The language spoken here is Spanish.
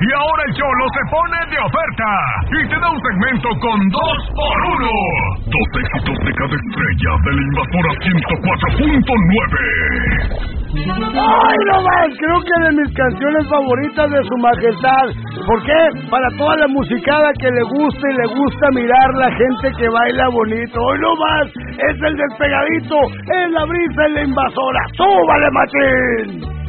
Y ahora el Cholo se pone de oferta y te da un segmento con 2x1. 2 éxitos de cada estrella de la Invasora 104.9. ¡Ay, no más! Creo que de mis canciones favoritas de Su Majestad. ¿Por qué? Para toda la musicada que le gusta y le gusta mirar la gente que baila bonito. ¡Ay, no más! Es el Despegadito, es la brisa en la Invasora. ¡Súbale, machín!